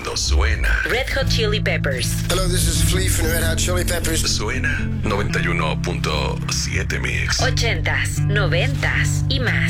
esto suena. Red Hot Chili Peppers. Hello, this is Flea from Red Hot Chili Peppers. Suena 91.7 Mix. 80s, 90s y más.